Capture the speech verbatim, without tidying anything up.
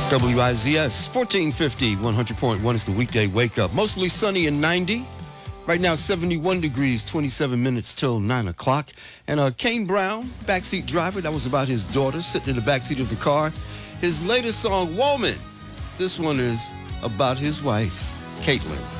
W I Z S fourteen fifty, one hundred point one is the weekday wake up. Mostly sunny and ninety. Right now, seventy-one degrees, twenty-seven minutes till nine o'clock. And uh, Kane Brown, backseat driver, that was about his daughter sitting in the backseat of the car. His latest song, Woman. This one is about his wife, Caitlin.